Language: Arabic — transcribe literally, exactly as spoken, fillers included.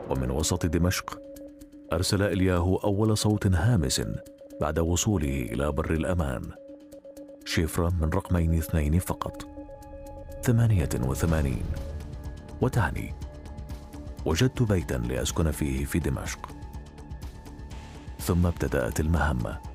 ومن وسط دمشق أرسل إلياهو أول صوت هامس بعد وصوله إلى بر الأمان، شفرة من رقمين اثنين فقط، ثمانية وثمانين، وتعني: وجدت بيتا لأسكن فيه في دمشق. ثم ابتدأت المهمة.